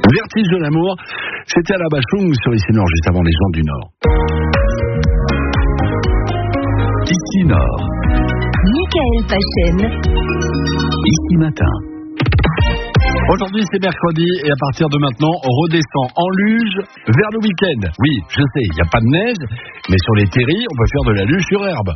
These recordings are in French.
Vertige de l'amour, c'était à la Bachung sur Ici Nord, juste avant les gens du Nord. Ici Nord. Michael Pachen. Ici Matin. Aujourd'hui c'est mercredi et à partir de maintenant on redescend en luge vers le week-end. Oui, je sais, il n'y a pas de neige, mais sur les terris on peut faire de la luge sur herbe.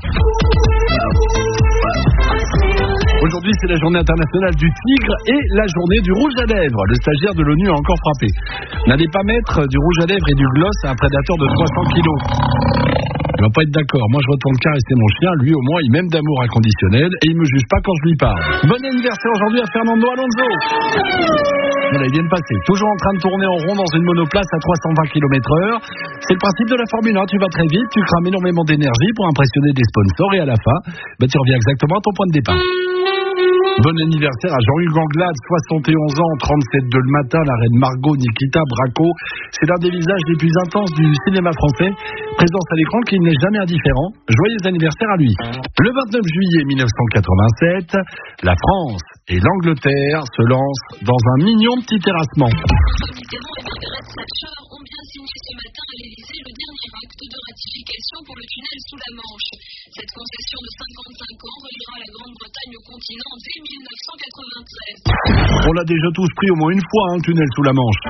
Aujourd'hui c'est la journée internationale du tigre et la journée du rouge à lèvres. Le stagiaire de l'ONU a encore frappé. N'allez pas mettre du rouge à lèvres et du gloss à un prédateur de 300 kilos. Il va pas être d'accord. Moi, je retourne caresser mon chien. Lui, au moins, il m'aime d'amour inconditionnel et il me juge pas quand je lui parle. Bon anniversaire aujourd'hui à Fernando Alonso. Voilà, il vient de passer. Toujours en train de tourner en rond dans une monoplace à 320 km/h. C'est le principe de la Formule 1. Tu vas très vite, tu crames énormément d'énergie pour impressionner des sponsors et à la fin, tu reviens exactement à ton point de départ. Bon anniversaire à Jean-Hugues Anglade, 71 ans, 37 de le matin, la reine Margot, Nikita, Braco. C'est l'un des visages les plus intenses du cinéma français. Présence à l'écran qui n'est jamais indifférent. Joyeux anniversaire à lui. Le 29 juillet 1987, la France et l'Angleterre se lancent dans un mignon petit terrassement. Mitterrand et Margaret Thatcher ont bien signé ce matin à l'Élysée le dernier acte de ratification pour le tunnel sous la Manche. Cette concession de 55 ans reliera la Grande-Bretagne au continent dès 1993. On l'a déjà tous pris au moins une fois, le tunnel sous la Manche.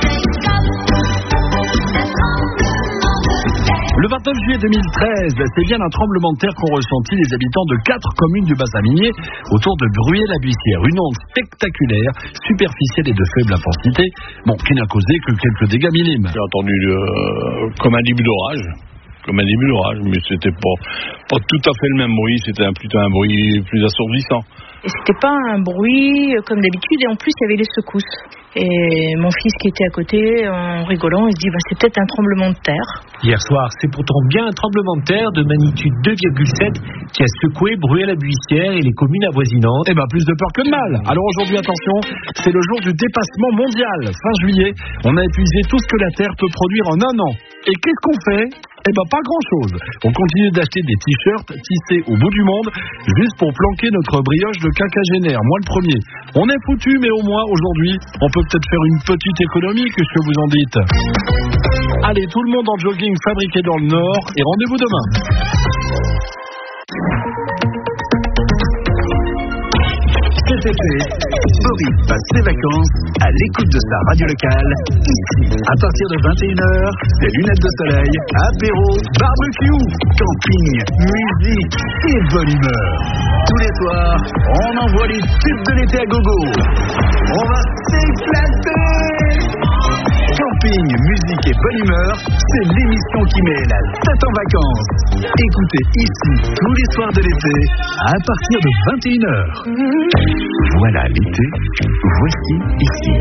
Le 29 juillet 2013, c'est bien un tremblement de terre qu'ont ressenti les habitants de 4 communes du bassin minier autour de Bruyères-la-Buissière. Une onde spectaculaire, superficielle et de faible intensité, qui n'a causé que quelques dégâts minimes. J'ai entendu comme un début d'orage. Mais c'était pas tout à fait le même bruit, c'était plutôt un bruit plus assourdissant. Et c'était pas un bruit comme d'habitude, et en plus il y avait les secousses. Et mon fils qui était à côté, en rigolant, il se dit c'est peut-être un tremblement de terre. Hier soir, c'est pourtant bien un tremblement de terre de magnitude 2,7 qui a secoué Bruyères-la-Buissière et les communes avoisinantes. Plus de peur que de mal. Alors aujourd'hui, attention, c'est le jour du dépassement mondial. Fin juillet, on a épuisé tout ce que la Terre peut produire en un an. Et qu'est-ce qu'on fait ? Pas grand-chose. On continue d'acheter des t-shirts tissés au bout du monde juste pour planquer notre brioche de quinquagénaire. Moi le premier. On est foutu, mais au moins aujourd'hui, on peut peut-être faire une petite économie. Qu'est-ce que vous en dites ? Allez, tout le monde en jogging fabriqué dans le Nord et rendez-vous demain. Cet été, Boris passe ses vacances à l'écoute de sa radio locale, ici. À partir de 21h, des lunettes de soleil, apéro, barbecue, camping, musique et bonne humeur. Tous les soirs, on envoie les tubes de l'été à gogo. On va s'éclater! Camping, musique et bonne humeur, c'est l'émission qui met la tête en vacances. Écoutez ici tous les soirs de l'été à partir de 21h. Voilà l'été, voici ici.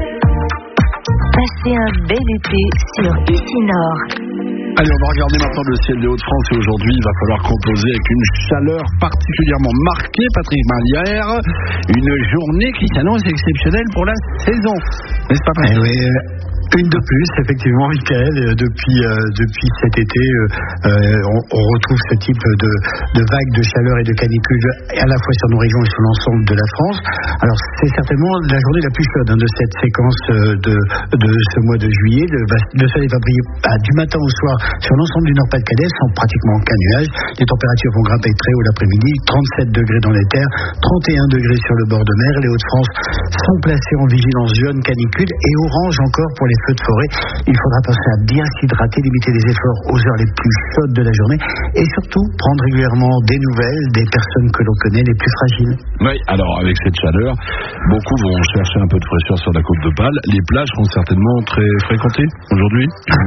Passez un bel été sur Ici Nord. Allez, on va regarder maintenant le ciel des Hauts-de-France et aujourd'hui, il va falloir composer avec une chaleur particulièrement marquée, Patrick Malière. Une journée qui s'annonce exceptionnelle pour la saison. N'est-ce pas, Patrick ? Oui. Une de plus, effectivement, Michael. Depuis cet été, on retrouve ce type de vagues de chaleur et de canicule à la fois sur nos régions et sur l'ensemble de la France. Alors, c'est certainement la journée la plus chaude de cette séquence de ce mois de juillet. Le soleil va briller du matin au soir sur l'ensemble du Nord-Pas-de-Calais sans pratiquement aucun nuage. Les températures vont grimper très haut l'après-midi, 37 degrés dans les terres, 31 degrés sur le bord de mer. Les Hauts-de-France sont placés en vigilance jaune canicule et orange encore pour les feux de forêt. Il faudra penser à bien s'hydrater, limiter les efforts aux heures les plus chaudes de la journée et surtout prendre régulièrement des nouvelles des personnes que l'on connaît les plus fragiles. Oui, alors avec cette chaleur, beaucoup vont chercher un peu de fraîcheur sur la côte d'Opale. Les plages seront certainement très fréquentées aujourd'hui.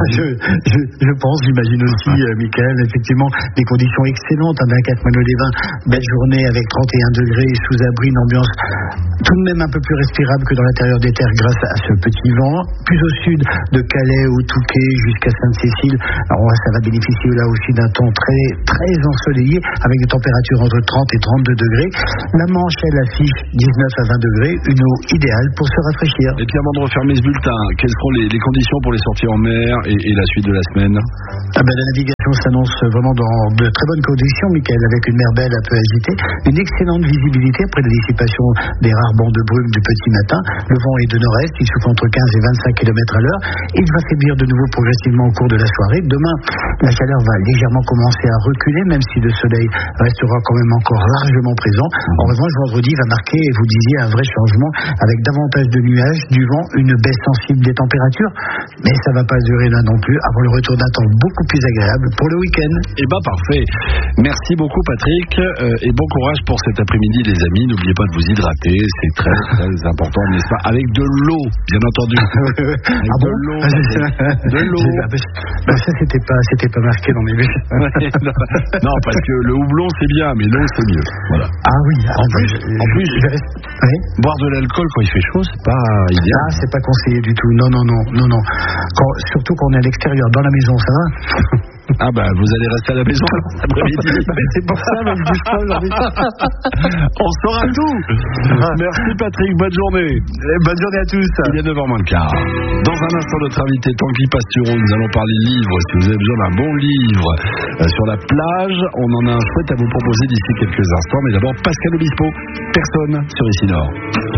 Je pense, j'imagine aussi, Michael, effectivement, des conditions excellentes à Dunkerque-Manolé-Vin, belle journée avec 31 degrés sous abri, une ambiance tout de même un peu plus respirable que dans l'intérieur des terres grâce à ce petit vent. Plus au sud de Calais au Touquet jusqu'à Sainte-Cécile, alors ça va bénéficier là aussi d'un temps très, très ensoleillé avec des températures entre 30 et 32 degrés. La Manche, elle affiche 19 à 20 degrés, une eau idéale pour se rafraîchir. Et puis avant de refermer ce bulletin, quelles seront les conditions pour les sorties en mer et la suite de la semaine ? La navigation s'annonce vraiment dans de très bonnes conditions, Michael, avec une mer belle un peu agitée, une excellente visibilité après la dissipation des rares bancs de brume du petit matin. Le vent est de nord-est, il souffle entre 15 et 25 km à l'heure. Il va faiblir de nouveau progressivement au cours de la soirée. Demain, la chaleur va légèrement commencer à reculer, même si le soleil restera quand même encore largement présent. En revanche, vendredi va marquer, vous disiez, un vrai changement avec davantage de nuages, du vent, une baisse sensible des températures. Mais ça ne va pas durer là non plus, avant le retour d'un temps beaucoup plus agréable pour le week-end. Eh ben parfait. Merci beaucoup Patrick et bon courage pour cet après-midi les amis. N'oubliez pas de vous hydrater, c'est très très important, n'est-ce pas? Avec de l'eau, bien entendu. Avec de l'eau. De l'eau. Ça c'était pas marqué dans mes vues. Non, parce que le houblon c'est bien, mais l'eau c'est mieux. Voilà. Ah oui. En plus, boire de l'alcool quand il fait chaud, c'est pas idéal. Ah, c'est pas conseillé du tout. Non. Surtout quand on est à l'extérieur, dans la maison, ça va. Ah bah vous allez rester à la maison cet après-midi. C'est pour ça, même je pas aujourd'hui. On saura tout. Merci Patrick, bonne journée. Bonne journée à tous. Il est 9h moins le quart. Dans un instant, notre invité Tanguy Pastureau, nous allons parler livres. Si vous avez besoin d'un bon livre sur la plage, on en a un chouette à vous proposer d'ici quelques instants. Mais d'abord, Pascal Obispo, Personne sur Ici Nord.